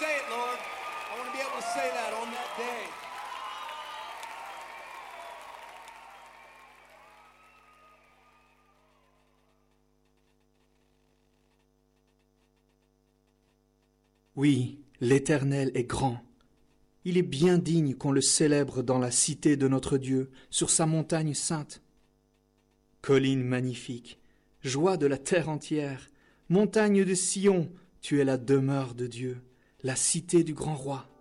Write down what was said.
say it, Lord. I want to be able to say that on that day. Oui, l'Éternel est grand. Il est bien digne qu'on le célèbre dans la cité de notre Dieu, sur sa montagne sainte. Colline magnifique, joie de la terre entière, montagne de Sion, tu es la demeure de Dieu, la cité du grand roi.